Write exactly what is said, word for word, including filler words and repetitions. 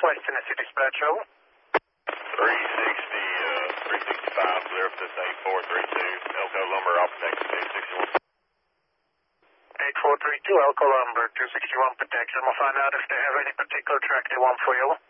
West Tennessee Dispatch, over. three sixty, uh, three sixty-five, clear up this eight four three two, Elko Lumber, off next two sixty-one. eight four three two, Elko Lumber, two sixty-one protection. We'll find out if they have any particular track they want for you.